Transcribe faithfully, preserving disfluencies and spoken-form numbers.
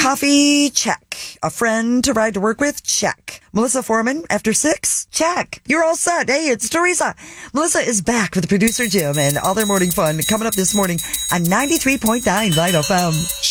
Coffee? Check. A friend to ride to work with? Check. Melissa Foreman after six? Check. You're all set. Hey, it's Teresa. Melissa is back with producer Jim and all their morning fun coming up this morning on ninety-three point nine Light F M.